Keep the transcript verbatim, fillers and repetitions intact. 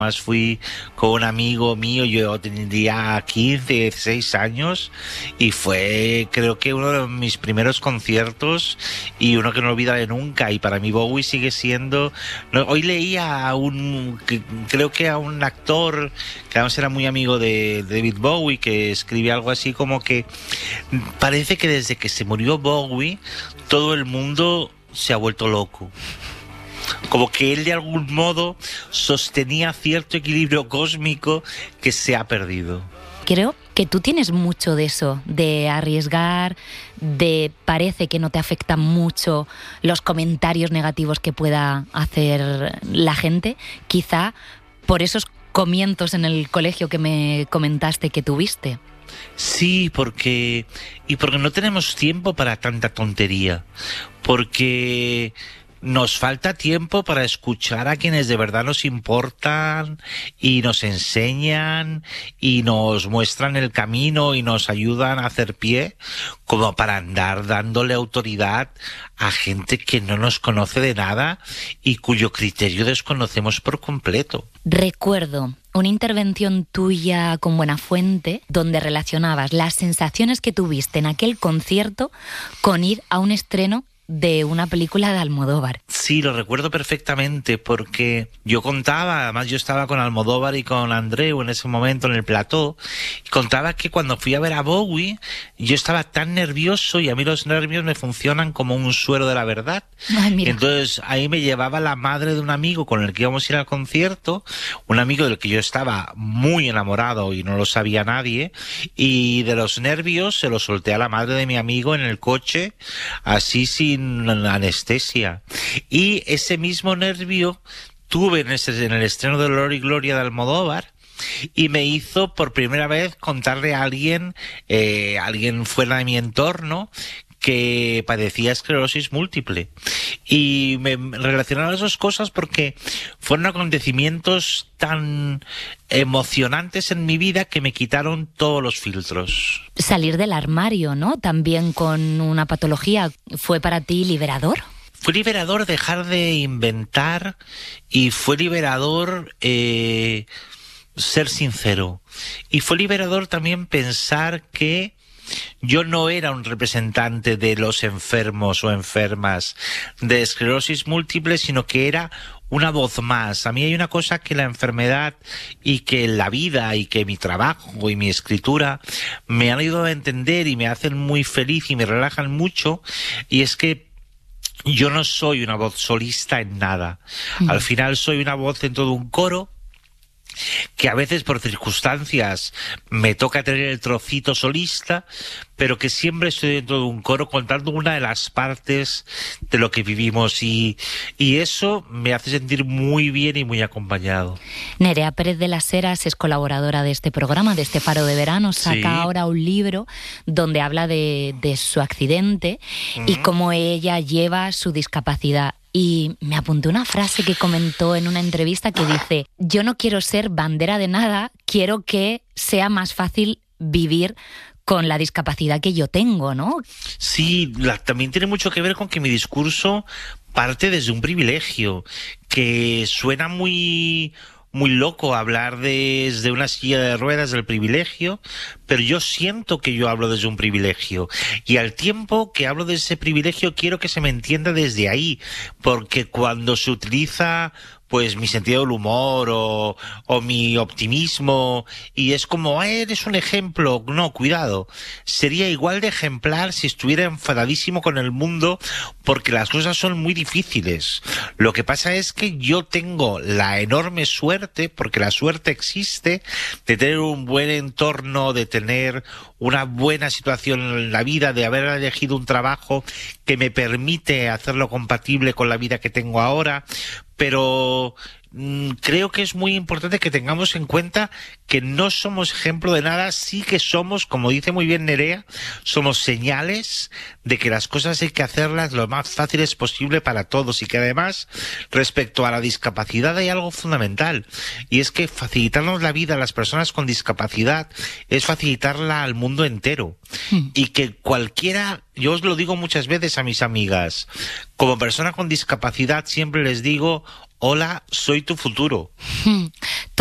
Más fui con un amigo mío, yo tendría quince, dieciséis años y fue, creo que uno de mis primeros conciertos y uno que no olvidaré nunca. Y para mí Bowie sigue siendo... No, hoy leía a un, que, creo que a un actor que además era muy amigo de, de David Bowie, que escribe algo así como que parece que desde que se murió Bowie todo el mundo se ha vuelto loco. Como que él de algún modo sostenía cierto equilibrio cósmico que se ha perdido. Creo que tú tienes mucho de eso, de arriesgar, de parece que no te afectan mucho los comentarios negativos que pueda hacer la gente. Quizá por esos comienzos en el colegio que me comentaste que tuviste. Sí, porque... y porque no tenemos tiempo para tanta tontería. Porque... nos falta tiempo para escuchar a quienes de verdad nos importan y nos enseñan y nos muestran el camino y nos ayudan a hacer pie, como para andar dándole autoridad a gente que no nos conoce de nada y cuyo criterio desconocemos por completo. Recuerdo una intervención tuya con Buenafuente donde relacionabas las sensaciones que tuviste en aquel concierto con ir a un estreno de una película de Almodóvar. Sí, lo recuerdo perfectamente porque yo contaba, además yo estaba con Almodóvar y con Andreu en ese momento en el plató, y contaba que cuando fui a ver a Bowie yo estaba tan nervioso y a mí los nervios me funcionan como un suero de la verdad. Ay, mira. Entonces ahí me llevaba la madre de un amigo con el que íbamos a ir al concierto, un amigo del que yo estaba muy enamorado y no lo sabía nadie, y de los nervios se lo solté a la madre de mi amigo en el coche, así sin anestesia. Y ese mismo nervio tuve en, ese, en el estreno de Dolor y Gloria de Almodóvar, y me hizo por primera vez contarle a alguien, eh, alguien fuera de mi entorno, que padecía esclerosis múltiple. Y me relacionaron esas cosas porque fueron acontecimientos tan emocionantes en mi vida que me quitaron todos los filtros. Salir del armario, ¿no? También con una patología, ¿fue para ti liberador? Fue liberador dejar de inventar y fue liberador eh, ser sincero. Y fue liberador también pensar que yo no era un representante de los enfermos o enfermas de esclerosis múltiple, sino que era una voz más. A mí hay una cosa que la enfermedad y que la vida y que mi trabajo y mi escritura me han ayudado a entender y me hacen muy feliz y me relajan mucho, y es que yo no soy una voz solista en nada. Mm. Al final soy una voz dentro de un coro que a veces por circunstancias me toca tener el trocito solista, pero que siempre estoy dentro de un coro contando una de las partes de lo que vivimos, y, y eso me hace sentir muy bien y muy acompañado. Nerea Pérez de las Heras es colaboradora de este programa, de este Faro de Verano. Saca sí. ahora un libro donde habla de, de su accidente uh-huh. y cómo ella lleva su discapacidad. Y me apunté una frase que comentó en una entrevista que dice: yo no quiero ser bandera de nada, quiero que sea más fácil vivir con la discapacidad que yo tengo, ¿no? Sí, la, también tiene mucho que ver con que mi discurso parte desde un privilegio, que suena muy... muy loco hablar desde una silla de ruedas del privilegio, pero yo siento que yo hablo desde un privilegio, y al tiempo que hablo de ese privilegio quiero que se me entienda desde ahí, porque cuando se utiliza pues mi sentido del humor o, o mi optimismo y es como, ah, eres un ejemplo, no, cuidado, sería igual de ejemplar si estuviera enfadadísimo con el mundo, porque las cosas son muy difíciles. Lo que pasa es que yo tengo la enorme suerte, porque la suerte existe, de tener un buen entorno, de tener una buena situación en la vida, de haber elegido un trabajo que me permite hacerlo compatible con la vida que tengo ahora, pero mmm, creo que es muy importante que tengamos en cuenta que no somos ejemplo de nada, sí que somos, como dice muy bien Nerea, somos señales de que las cosas hay que hacerlas lo más fáciles posible para todos, y que además, respecto a la discapacidad hay algo fundamental, y es que facilitarnos la vida a las personas con discapacidad es facilitarla al mundo entero, mm. y que cualquiera, yo os lo digo muchas veces a mis amigas, como persona con discapacidad siempre les digo, Hola, soy tu futuro.